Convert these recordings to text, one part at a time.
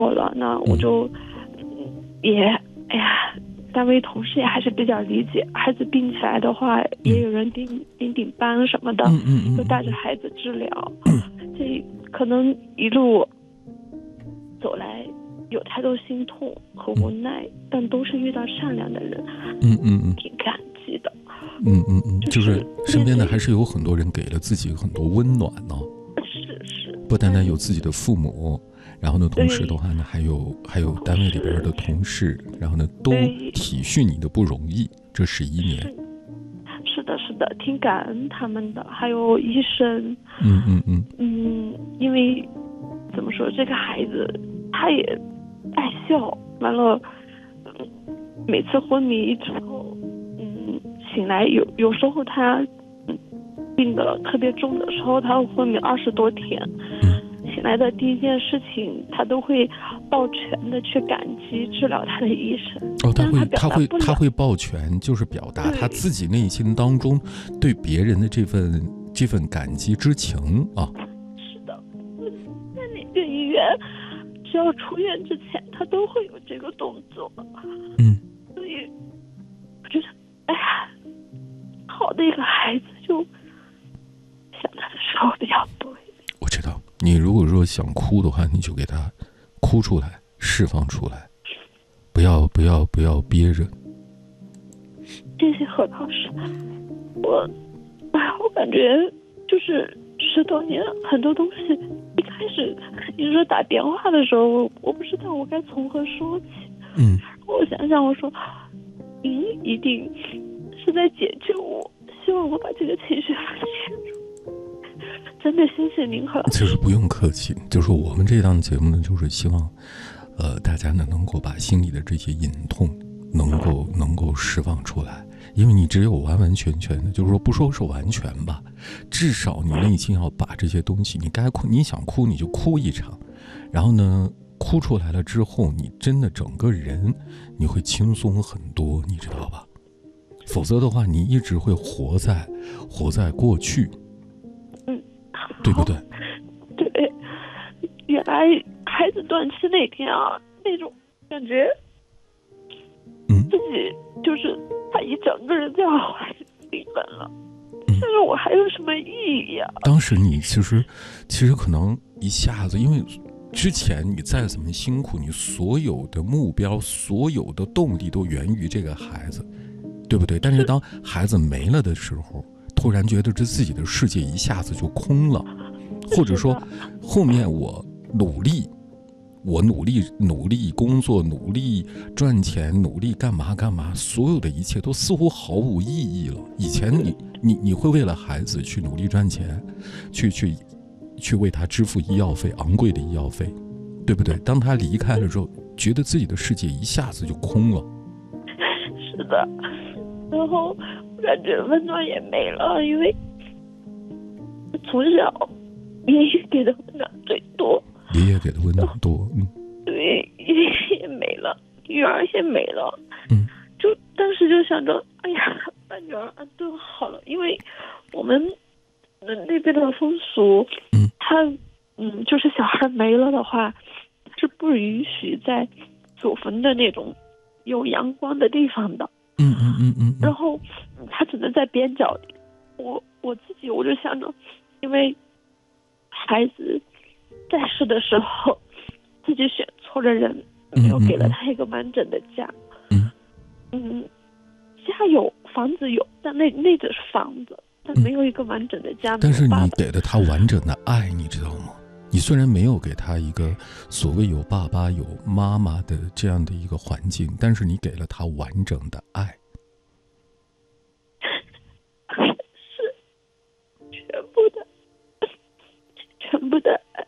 我了，那我就也哎呀，单位同事也还是比较理解，孩子病起来的话，也有人顶班什么的，就带着孩子治疗。这可能一路走来有太多心痛和无奈，但都是遇到善良的人，挺感激的。 就是身边的还是有很多人给了自己很多温暖呢。 是， 不单单有自己的父母，然后呢，同时的话呢，还有单位里边的同事，然后呢，都体恤你的不容易。这11年， 是的，挺感恩他们的，还有医生。因为怎么说，这个孩子他也爱笑，完了，每次昏迷之后，醒来有时候他病得特别重的时候，他会昏迷20多天。醒来的第一件事情，他都会抱拳的去感激治疗他的医生。 他会抱拳，就是表达他自己内心当中对别人的这份感激之情啊。 是的，在哪个医院，只要出院之前，他都会有这个动作。所以我觉得，哎呀，好的一个孩子，就想他的时候比较多一点。 我知道，你如果说想哭的话，你就给他哭出来，释放出来，不要憋着。 谢谢何老师，我感觉就是10多年，很多东西一开始你说打电话的时候，我不知道我该从何说起。我想想，我说您一定是在解救我，希望我把这个情绪发泄出。真的谢谢您何老师。 就是不用客气，就是我们这档节目呢，就是希望大家呢能够把心里的这些隐痛能够释放出来。因为你只有完完全全的，就是说不说是完全吧，至少你内心要把这些东西，你该哭，你想哭你就哭一场，然后呢哭出来了之后，你真的整个人你会轻松很多，你知道吧？否则的话，你一直会活在过去。对不对？ 对，原来孩子断气那天啊，那种感觉，自己就是把一整个人都要还灵魂了。但是我还有什么意义啊？ 当时你其实可能一下子，因为之前你再怎么辛苦，你所有的目标、所有的动力都源于这个孩子，对不对？但是当孩子没了的时候，突然觉得这自己的世界一下子就空了，或者说后面我努力工作，努力赚钱，努力干嘛，所有的一切都似乎毫无意义了。以前你会为了孩子去努力赚钱，去为他支付医药费，昂贵的医药费，对不对？当他离开了之后，觉得自己的世界一下子就空了。 是的，然后感觉温暖也没了，因为从小爷爷给的温暖最多。 爷爷给的温暖多， 对，爷爷也没了，女儿也没了，就当时就想着，哎呀，把女儿安顿好了，因为我们那边的风俗，他就是小孩没了的话，是不允许在祖坟的那种有阳光的地方的。然后他只能在边角里。我自己我就想着，因为孩子在世的时候自己选错了人，没有给了他一个完整的家。家有房子有，但那只是房子，但没有一个完整的家。 但是你给了他完整的爱，你知道吗？你虽然没有给他一个所谓有爸爸有妈妈的这样的一个环境，但是你给了他完整的爱。 是全部的爱。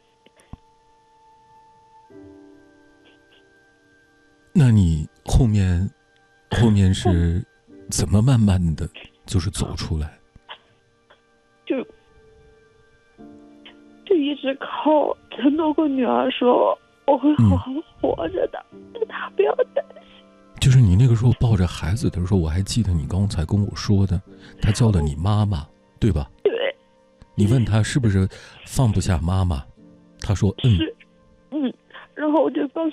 那你后面是怎么慢慢的就是走出来？就一直靠承诺过女儿说我会好好活着的，但她不要担心。就是你那个时候抱着孩子的时候，我还记得你刚才跟我说的，他叫了你妈妈，对吧？对。你问他是不是放不下妈妈，他说是。 然后我就告诉